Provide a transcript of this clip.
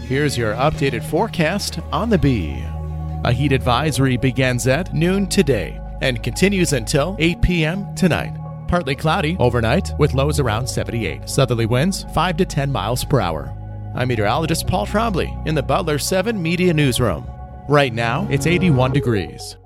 Here's your updated forecast on the Bee. A heat advisory begins at noon today and continues until 8 p.m. tonight. Partly cloudy overnight with lows around 78. Southerly winds 5 to 10 miles per hour. I'm meteorologist Paul Trombley in the Butler 7 Media Newsroom. Right now, it's 81 degrees.